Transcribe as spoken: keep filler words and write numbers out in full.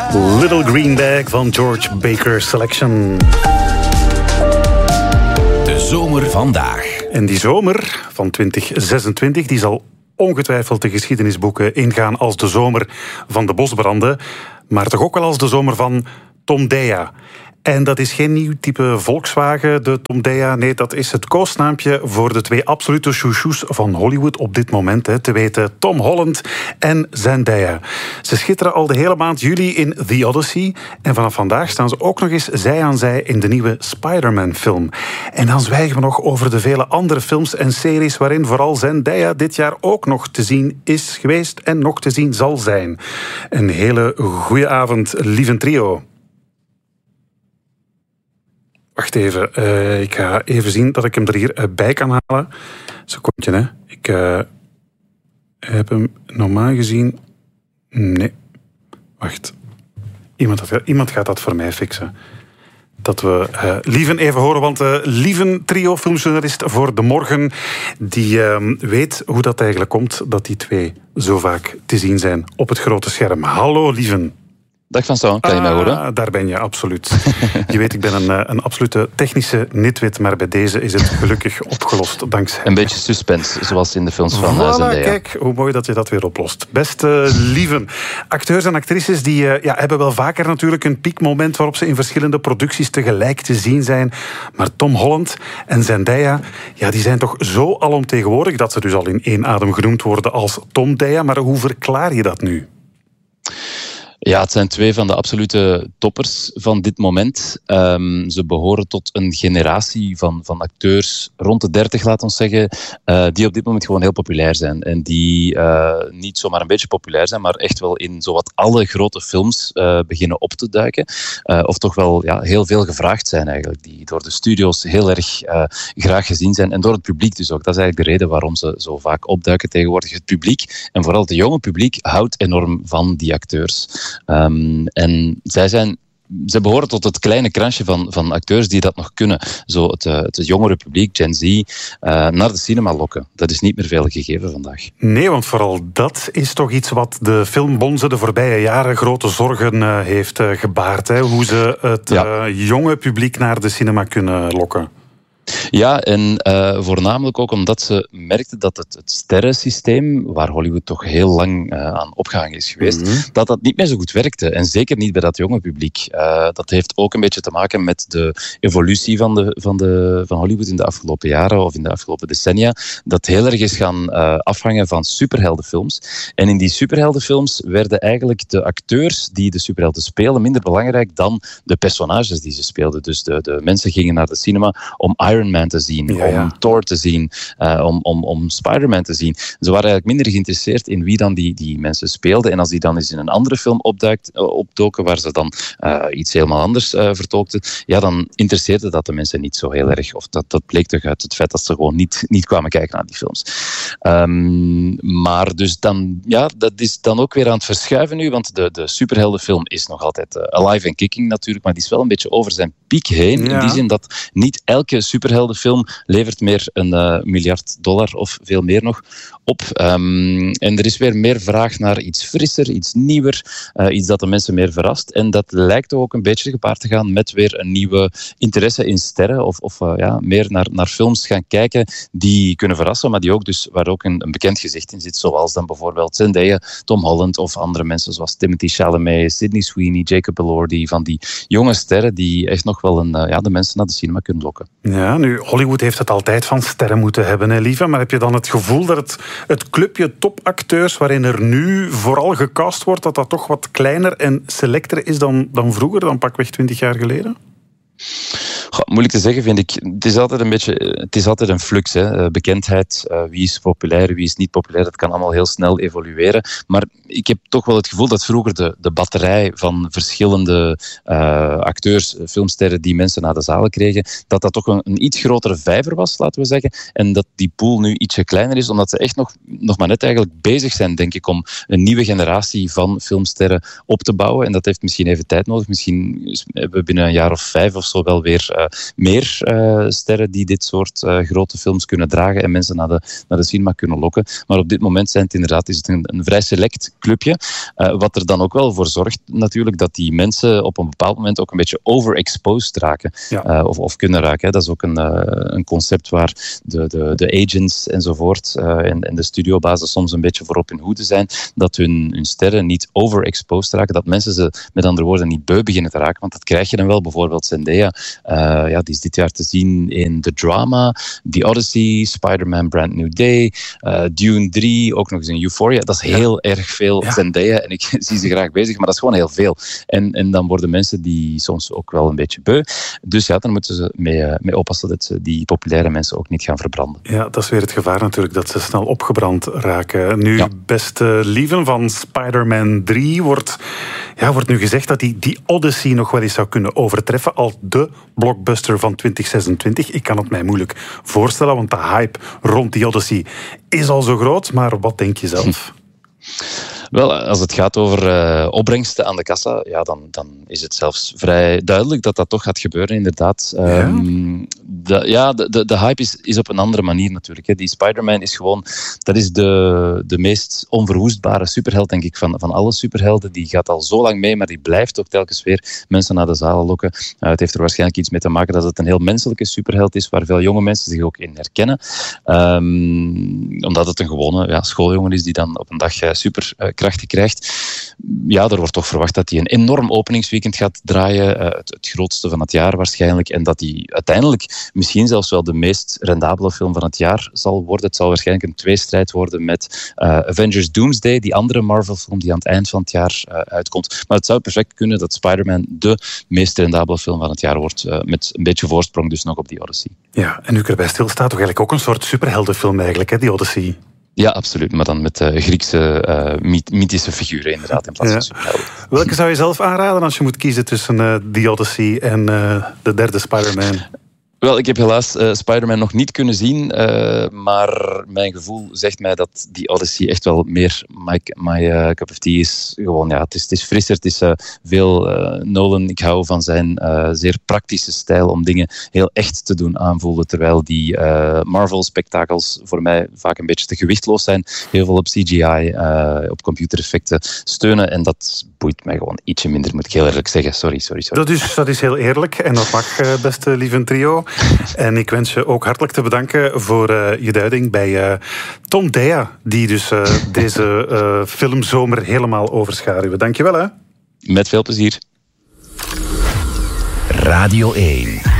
Little Green Bag van George Baker Selection. De zomer vandaag. En die zomer van twintig zesentwintig die zal ongetwijfeld de geschiedenisboeken ingaan als de zomer van de bosbranden, maar toch ook wel als de zomer van Tom Deya. En dat is geen nieuw type Volkswagen, de Tom Deya. Nee, dat is het koosnaampje voor de twee absolute chouchous van Hollywood op dit moment. Hè, te weten Tom Holland en Zendaya. Ze schitteren al de hele maand juli in The Odyssey. En vanaf vandaag staan ze ook nog eens zij aan zij in de nieuwe Spider-Man-film. En dan zwijgen we nog over de vele andere films en series waarin vooral Zendaya dit jaar ook nog te zien is geweest en nog te zien zal zijn. Een hele goeie avond, lieve trio. Wacht even, uh, ik ga even zien dat ik hem er hier uh, bij kan halen. Secondje, hè. Ik uh, heb hem normaal gezien... Nee. Wacht. Iemand, had, iemand gaat dat voor mij fixen. Dat we uh, Lieven even horen, want uh, Lieven, trio, filmjournalist voor De Morgen, die uh, weet hoe dat eigenlijk komt dat die twee zo vaak te zien zijn op het grote scherm. Hallo, Lieven. Dag Vincent, kan je mij horen? Ah, daar ben je, absoluut. Je weet, ik ben een, een absolute technische nitwit, maar bij deze is het gelukkig opgelost, dankzij... Een beetje suspense, zoals in de films van voilà, Zendaya. Kijk, hoe mooi dat je dat weer oplost. Beste Lieven, acteurs en actrices die uh, ja, hebben wel vaker natuurlijk een piekmoment waarop ze in verschillende producties tegelijk te zien zijn. Maar Tom Holland en Zendaya, ja, die zijn toch zo alomtegenwoordig dat ze dus al in één adem genoemd worden als Tom Deya. Maar hoe verklaar je dat nu? Ja, het zijn twee van de absolute toppers van dit moment. Um, ze behoren tot een generatie van, van acteurs rond de dertig, laat ons zeggen, uh, die op dit moment gewoon heel populair zijn. En die uh, niet zomaar een beetje populair zijn, maar echt wel in zowat alle grote films uh, beginnen op te duiken. Uh, of toch wel ja, heel veel gevraagd zijn eigenlijk. Die door de studio's heel erg uh, graag gezien zijn. En door het publiek dus ook. Dat is eigenlijk de reden waarom ze zo vaak opduiken tegenwoordig. Het publiek, en vooral het jonge publiek, houdt enorm van die acteurs. Um, en zij zijn, zij behoren tot het kleine kransje van, van acteurs die dat nog kunnen. Zo het, het jongere publiek, Gen Z, uh, naar de cinema lokken. Dat is niet meer veel gegeven vandaag. Nee, want vooral dat is toch iets wat de filmbonzen de voorbije jaren grote zorgen uh, heeft uh, gebaard. Hè? Hoe ze het ja. uh, jonge publiek naar de cinema kunnen lokken. Ja, en uh, voornamelijk ook omdat ze merkten dat het, het sterrensysteem, waar Hollywood toch heel lang uh, aan opgehangen is geweest, mm-hmm. dat dat niet meer zo goed werkte. En zeker niet bij dat jonge publiek. Uh, dat heeft ook een beetje te maken met de evolutie van, de, van, de, van Hollywood in de afgelopen jaren of in de afgelopen decennia. Dat heel erg is gaan uh, afhangen van superheldenfilms. En in die superheldenfilms werden eigenlijk de acteurs die de superhelden spelen minder belangrijk dan de personages die ze speelden. Dus de, de mensen gingen naar de cinema om Iron Man te zien, ja, ja. om Thor te zien, uh, om, om, om Spider-Man te zien. Ze waren eigenlijk minder geïnteresseerd in wie dan die, die mensen speelden. En als die dan eens in een andere film opduikt, uh, opdoken, waar ze dan uh, iets helemaal anders uh, vertolkten, ja, dan interesseerde dat de mensen niet zo heel erg. Of dat, dat bleek toch uit het feit dat ze gewoon niet, niet kwamen kijken naar die films. Um, maar dus dan, ja, dat is dan ook weer aan het verschuiven nu, want de, de superheldenfilm is nog altijd uh, alive and kicking natuurlijk, maar die is wel een beetje over zijn piek heen. Ja. In die zin dat niet elke superheldenfilm levert meer een uh, miljard dollar of veel meer nog op. Um, en er is weer meer vraag naar iets frisser, iets nieuwer, uh, iets dat de mensen meer verrast. En dat lijkt ook een beetje gepaard te gaan met weer een nieuwe interesse in sterren of, of uh, ja, meer naar, naar films gaan kijken die kunnen verrassen, maar die ook dus, waar ook een, een bekend gezicht in zit, zoals dan bijvoorbeeld Zendaya, Tom Holland of andere mensen zoals Timothée Chalamet, Sydney Sweeney, Jacob Elordi, van die jonge sterren die echt nog wel een, uh, ja, de mensen naar de cinema kunnen lokken. Ja, nu, Hollywood heeft het altijd van sterren moeten hebben, hè, lieve. Maar heb je dan het gevoel dat het, het clubje topacteurs waarin er nu vooral gecast wordt, dat dat toch wat kleiner en selecter is dan, dan vroeger, dan pakweg twintig jaar geleden? Goh, moeilijk te zeggen, vind ik. Het is altijd een beetje, het is altijd een flux. Hè. Bekendheid, uh, wie is populair, wie is niet populair, dat kan allemaal heel snel evolueren. Maar ik heb toch wel het gevoel dat vroeger de, de batterij van verschillende uh, acteurs, filmsterren die mensen naar de zalen kregen, dat dat toch een, een iets grotere vijver was, laten we zeggen. En dat die pool nu ietsje kleiner is, omdat ze echt nog, nog maar net eigenlijk bezig zijn, denk ik, om een nieuwe generatie van filmsterren op te bouwen. En dat heeft misschien even tijd nodig. Misschien hebben we binnen een jaar of vijf of zo wel weer uh, meer uh, sterren die dit soort uh, grote films kunnen dragen en mensen naar de, naar de cinema kunnen lokken. Maar op dit moment zijn het inderdaad is het een, een vrij select clubje. Uh, wat er dan ook wel voor zorgt natuurlijk dat die mensen op een bepaald moment ook een beetje overexposed raken. Ja. Uh, of, of kunnen raken. Hè. Dat is ook een, uh, een concept waar de, de, de agents enzovoort uh, en, en de studiobazen soms een beetje voor op hun hoede zijn. Dat hun, hun sterren niet overexposed raken. Dat mensen ze met andere woorden niet beu beginnen te raken. Want dat krijg je dan wel. Bijvoorbeeld Zendaya. Uh, ja, die is dit jaar te zien in The Drama, The Odyssey, Spider-Man Brand New Day, uh, Dune drie, ook nog eens in Euphoria. Dat is heel ja. erg veel ja. Zendaya. En ik zie ze graag bezig, maar dat is gewoon heel veel. En, en dan worden mensen die soms ook wel een beetje beu. Dus ja, dan moeten ze mee, uh, mee oppassen dat ze die populaire mensen ook niet gaan verbranden. Ja, dat is weer het gevaar natuurlijk, dat ze snel opgebrand raken. Nu, ja. beste lieven van Spider-Man drie wordt, ja, wordt nu gezegd dat die, die Odyssey nog wel eens zou kunnen overtreffen als de blockbuster van twintig zesentwintig. Ik kan het mij moeilijk voorstellen, want de hype rond die Odyssey is al zo groot. Maar wat denk je zelf? Wel, als het gaat over uh, opbrengsten aan de kassa, ja, dan, dan is het zelfs vrij duidelijk dat dat toch gaat gebeuren, inderdaad. Ja, um, de, ja de, de, de hype is, is op een andere manier natuurlijk. Hè. Die Spider-Man is gewoon, dat is de, de meest onverwoestbare superheld, denk ik, van, van alle superhelden. Die gaat al zo lang mee, maar die blijft ook telkens weer mensen naar de zalen lokken. Uh, het heeft er waarschijnlijk iets mee te maken dat het een heel menselijke superheld is, waar veel jonge mensen zich ook in herkennen. Um, omdat het een gewone ja, schooljongen is die dan op een dag uh, super uh, krachtig krijgt. Ja, er wordt toch verwacht dat hij een enorm openingsweekend gaat draaien. Uh, het, het grootste van het jaar waarschijnlijk. En dat hij uiteindelijk misschien zelfs wel de meest rendabele film van het jaar zal worden. Het zal waarschijnlijk een tweestrijd worden met uh, Avengers Doomsday, die andere Marvel-film die aan het eind van het jaar uh, uitkomt. Maar het zou perfect kunnen dat Spider-Man de meest rendabele film van het jaar wordt. Uh, met een beetje voorsprong dus nog op die Odyssey. Ja, en nu ik erbij stilstaat, toch eigenlijk ook een soort superheldenfilm eigenlijk, hè, die Odyssey. Ja, absoluut. Maar dan met uh, Griekse uh, myth- mythische figuren inderdaad in plaats van ja. superhelden. Welke zou je zelf aanraden als je moet kiezen tussen uh, The Odyssey en uh, de derde Spider-Man? Wel, ik heb helaas uh, Spider-Man nog niet kunnen zien, uh, maar mijn gevoel zegt mij dat die Odyssey echt wel meer my, my uh, cup of tea is. Gewoon, ja, het is, het is frisser, het is uh, veel uh, Nolan. Ik hou van zijn uh, zeer praktische stijl om dingen heel echt te doen aanvoelen, terwijl die uh, Marvel-spektakels voor mij vaak een beetje te gewichtloos zijn. Heel veel op C G I, uh, op computereffecten steunen en dat boeit mij gewoon ietsje minder, moet ik heel eerlijk zeggen. Sorry, sorry, sorry. Dat is, dat is heel eerlijk en dat mag, uh, beste lieve trio. En ik wens je ook hartelijk te bedanken voor uh, je duiding bij uh, Tom Dea, die dus uh, deze uh, filmzomer helemaal overschaduwen. Dank je wel, hè. Met veel plezier. Radio één.